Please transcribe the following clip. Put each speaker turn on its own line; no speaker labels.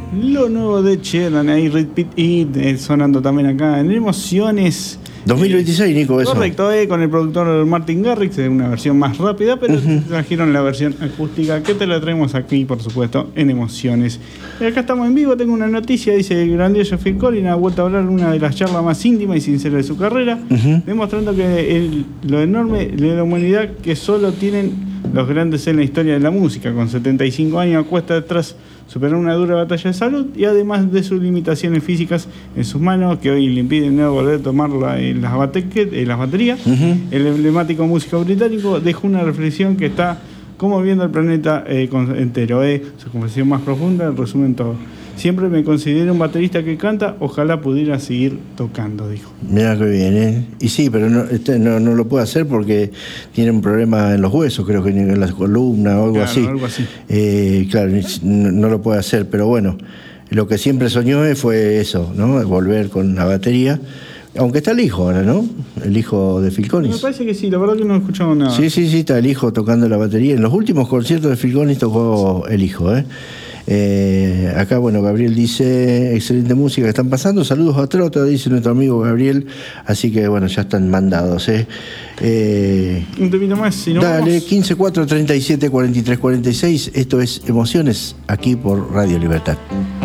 Lo nuevo de Sheeran, ahí Read Pit It, sonando también acá en Emociones.
2026, Nico, eso.
Correcto, con el productor Martin Garrix, una versión más rápida, pero trajeron la versión acústica que te la traemos aquí, por supuesto, en Emociones. Y acá estamos en vivo, tengo una noticia, dice el grandioso Phil Collins ha vuelto a hablar una de las charlas más íntimas y sinceras de su carrera, demostrando que lo enorme de la humanidad que solo tienen los grandes en la historia de la música. Con 75 años cuesta detrás superar una dura batalla de salud y además de sus limitaciones físicas en sus manos que hoy le impiden no volver a tomar las baterías. El emblemático músico británico dejó una reflexión que está conmoviendo al planeta entero. Su confesión más profunda, el resumen todo. Siempre me considero un baterista que canta, ojalá pudiera seguir tocando, dijo.
Mirá que bien, ¿eh? Y sí, pero no lo puede hacer porque tiene un problema en los huesos, creo que en la columna o algo así.
Algo así.
Claro, no lo puede hacer, pero bueno, lo que siempre soñó fue eso, ¿no? Volver con la batería. Aunque está el hijo ahora, ¿no? El hijo de Phil Collins.
Me parece que sí, la verdad que no he escuchado nada.
Sí, está el hijo tocando la batería. En los últimos conciertos de Phil Collins tocó el hijo, ¿eh? Acá, bueno, Gabriel dice, excelente música que están pasando, saludos a Trota, dice nuestro amigo Gabriel, así que bueno, ya están mandados,
un temito más, si no
dale,
vamos...
15 4 37 43 46, esto es Emociones, aquí por Radio Libertad.